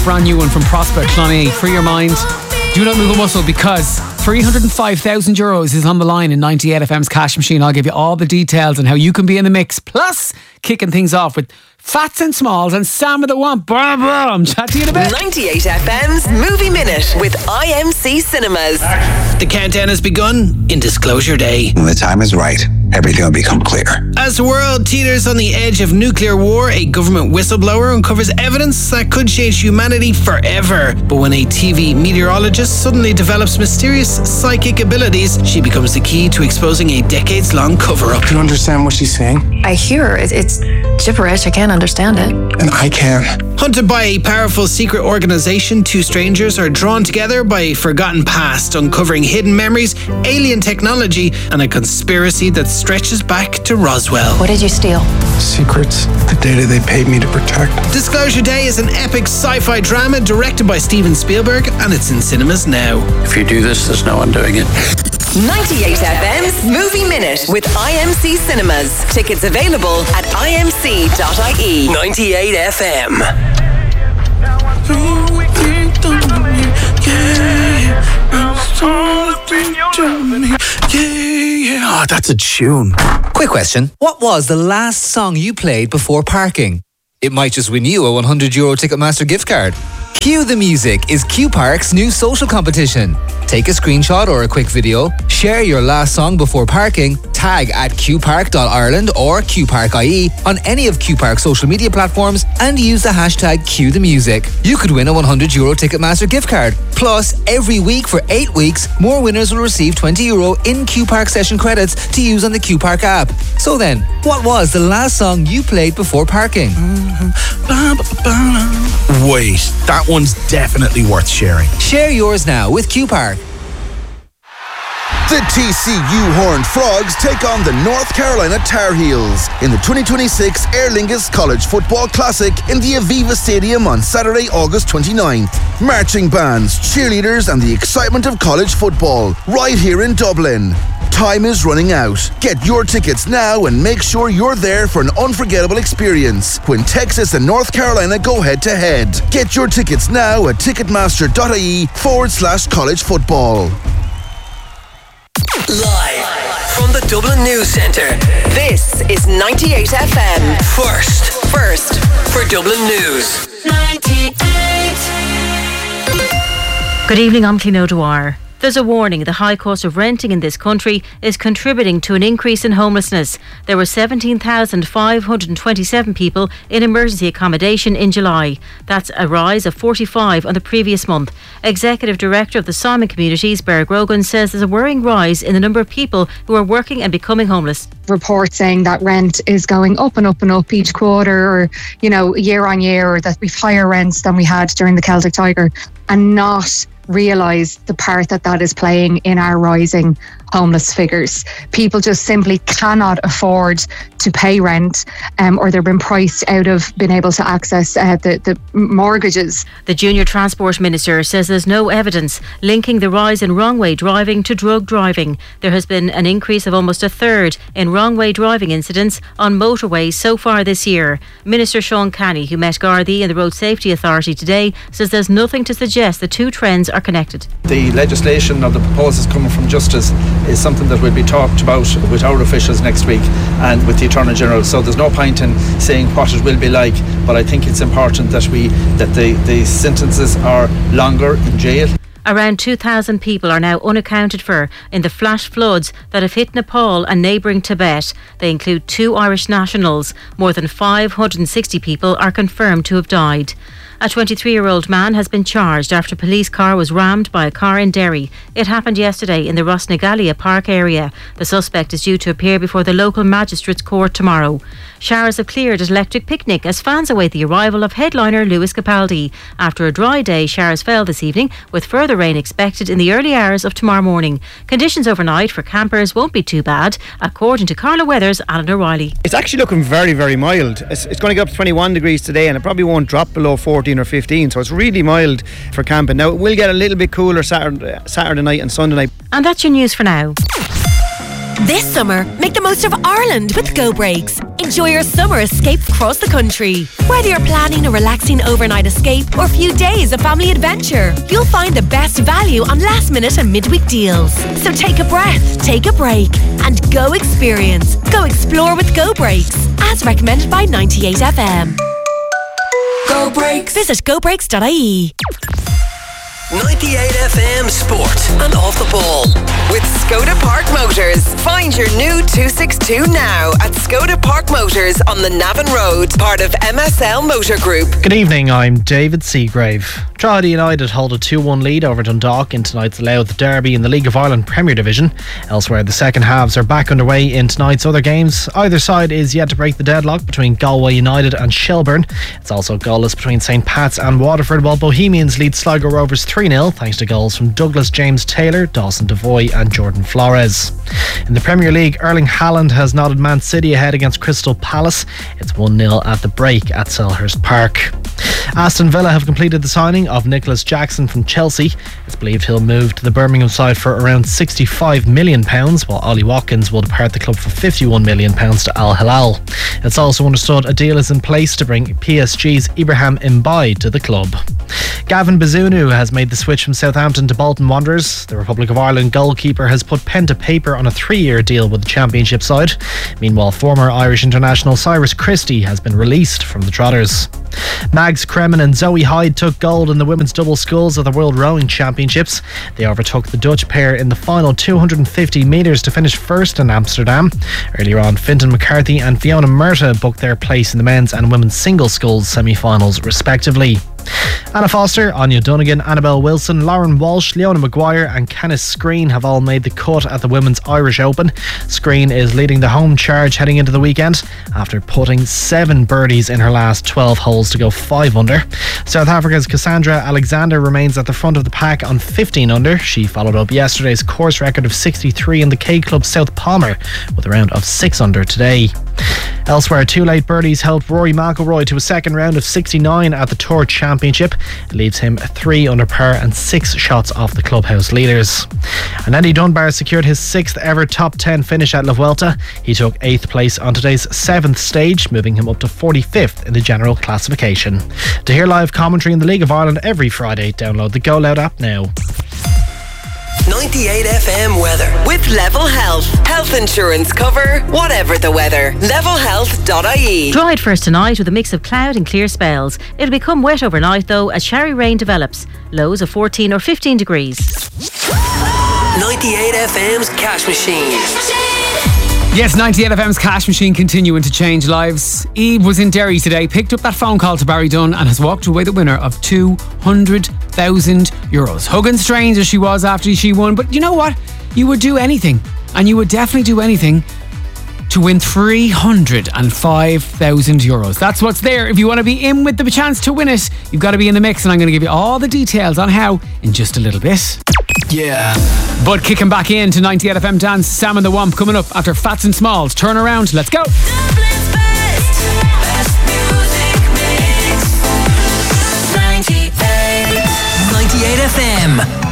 Brand new one from Prospect, Clonee. Free your mind. Do not move a muscle, because €305,000 is on the line in 98 FM's Cash Machine. I'll give you all the details on how you can be in the mix. Plus, kicking things off with Fats and Smalls and Sam of the Wamp. I'm chat to you in a bit. 98 FM's Movie Minute with IMC Cinemas. The countdown has begun in Disclosure Day. When the time is right, everything will become clear. As the world teeters on the edge of nuclear war, a government whistleblower uncovers evidence that could change humanity forever. But when a TV meteorologist suddenly develops mysterious psychic abilities, she becomes the key to exposing a decades-long cover-up. Do you understand what she's saying? I hear it. It's gibberish. I can't understand it. And I can. Hunted by a powerful secret organization, two strangers are drawn together by a forgotten past, uncovering hidden memories, alien technology, and a conspiracy that stretches back to Roswell. What did you steal? Secrets. The data they paid me to protect. Disclosure Day is an epic sci-fi drama directed by Steven Spielberg, and it's in cinemas now. If you do this, there's no undoing it. 98 FM's Movie Minute with IMC Cinemas. Tickets available at imc.ie. 98 FM. Oh, that's a tune. Quick question. What was the last song you played before parking? It might just win you a €100 Ticketmaster gift card. Cue the Music is Q Park's new social competition. Take a screenshot or a quick video, share your last song before parking, tag at qpark.ireland or qpark.ie on any of Q Park's social media platforms, and use the hashtag Cue the Music. You could win a €100 Ticketmaster gift card. Plus, every week for 8 weeks, more winners will receive €20 in Q Park session credits to use on the Q Park app. So then, what was the last song you played before parking? Wait, that one's definitely worth sharing. Share yours now with Q Park. The TCU Horned Frogs take on the North Carolina Tar Heels in the 2026 Aer Lingus College Football Classic in the Aviva Stadium on Saturday, August 29th. Marching bands, cheerleaders, and the excitement of college football right here in Dublin. Time is running out. Get your tickets now and make sure you're there for an unforgettable experience when Texas and North Carolina go head-to-head. Get your tickets now at ticketmaster.ie/college football. Live from the Dublin News Centre, this is 98 FM. First for Dublin News. 98. Good evening, I'm Clino Dwyer. There's a warning. The high cost of renting in this country is contributing to an increase in homelessness. There were 17,527 people in emergency accommodation in July. That's a rise of 45 on the previous month. Executive Director of the Simon Communities, Bear Grogan, says there's a worrying rise in the number of people who are working and becoming homeless. Reports saying that rent is going up and up and up each quarter, or, year on year, or that we've higher rents than we had during the Celtic Tiger, and not realise the part that is playing in our rising homeless figures. People just simply cannot afford to pay rent, or they're being priced out of being able to access the mortgages. The Junior Transport Minister says there's no evidence linking the rise in wrong-way driving to drug driving. There has been an increase of almost a third in wrong-way driving incidents on motorways so far this year. Minister Sean Canny, who met Gardaí and the Road Safety Authority today, says there's nothing to suggest the two trends are connected. The legislation or the proposals coming from Justice is something that will be talked about with our officials next week and with the Attorney General. So there's no point in saying what it will be like, but I think it's important that the sentences are longer in jail. Around 2,000 people are now unaccounted for in the flash floods that have hit Nepal and neighbouring Tibet. They include 2 Irish nationals. More than 560 people are confirmed to have died. A 23-year-old man has been charged after a police car was rammed by a car in Derry. It happened yesterday in the Rosnagalia Park area. The suspect is due to appear before the local magistrates' court tomorrow. Showers have cleared at Electric Picnic as fans await the arrival of headliner Lewis Capaldi. After a dry day, showers fell this evening, with further rain expected in the early hours of tomorrow morning. Conditions overnight for campers won't be too bad, according to Carla Weathers' Alan O'Reilly. It's actually looking very, very mild. It's going to get up to 21 degrees today, and it probably won't drop below 14 or 15, so it's really mild for camping. Now, it will get a little bit cooler Saturday night and Sunday night. And that's your news for now. This summer, make the most of Ireland with Go Breaks. Enjoy your summer escape across the country. Whether you're planning a relaxing overnight escape or a few days of family adventure, you'll find the best value on last minute and midweek deals. So take a breath, take a break, and go experience. Go explore with Go Breaks, as recommended by 98FM. Go Breaks. Visit gobreaks.ie. 98FM Sport and Off the Ball with Skoda Park Motors. Find your new 262 now at Skoda Park Motors on the Navan Road, part of MSL Motor Group. Good evening, I'm David Seagrave. Drogheda United hold a 2-1 lead over Dundalk in tonight's Louth derby in the League of Ireland Premier Division. Elsewhere, the second halves are back underway in tonight's other games. Either side is yet to break the deadlock between Galway United and Shelbourne. It's also goalless between St Pat's and Waterford, while Bohemians lead Sligo Rovers 3-0 thanks to goals from Douglas James Taylor, Dawson Devoy and Jordan Flores. In the Premier League, Erling Haaland has nodded Man City ahead against Crystal Palace. It's 1-0 at the break at Selhurst Park. Aston Villa have completed the signing of Nicholas Jackson from Chelsea. It's believed he'll move to the Birmingham side for around £65 million, while Ollie Watkins will depart the club for £51 million to Al Hilal. It's also understood a deal is in place to bring PSG's Ibrahim Mbaye to the club. Gavin Bazunu has made the switch from Southampton to Bolton Wanderers. The Republic of Ireland goalkeeper has put pen to paper on a 3-year deal with the Championship side. Meanwhile, former Irish international Cyrus Christie has been released from the Trotters. Mags Kremen and Zoe Hyde took gold in the women's double sculls at the World Rowing Championships. They overtook the Dutch pair in the final 250 metres to finish first in Amsterdam. Earlier on, Fintan McCarthy and Fiona Murtagh booked their place in the men's and women's single sculls semi-finals respectively. Anna Foster, Anya Dunnigan, Annabelle Wilson, Lauren Walsh, Leona Maguire and Kenneth Screen have all made the cut at the Women's Irish Open. Screen is leading the home charge heading into the weekend after putting 7 birdies in her last 12 holes to go 5 under. South Africa's Cassandra Alexander remains at the front of the pack on 15 under. She followed up yesterday's course record of 63 in the K Club South Palmer with a round of 6 under today. Elsewhere, 2 late birdies helped Rory McIlroy to a second round of 69 at the Tour Championship. It leaves him 3 under par and 6 shots off the clubhouse leaders. And Andy Dunbar secured his 6th ever top 10 finish at La Vuelta. He took 8th place on today's 7th stage, moving him up to 45th in the general classification. To hear live commentary in the League of Ireland every Friday, download the Go Loud app now. 98FM weather with Level Health. Health insurance cover, whatever the weather. Levelhealth.ie. Dry at first tonight with a mix of cloud and clear spells. It'll become wet overnight though as showery rain develops. Lows of 14 or 15 degrees. 98FM's Cash Machine. Yes, 98FM's Cash Machine continuing to change lives. Eve was in Derry today, picked up that phone call to Barry Dunn and has walked away the winner of €200,000. Hugging strange as she was after she won, but you know what? You would do anything, and you would definitely do anything to win €305,000. That's what's there. If you want to be in with the chance to win it, you've got to be in the mix, and I'm going to give you all the details on how in just a little bit. Yeah. But kicking back in to 98FM Dance, Sam and the Womp coming up after Fats and Smalls. Turn around, let's go. Dublin's best music mix. 98 FM.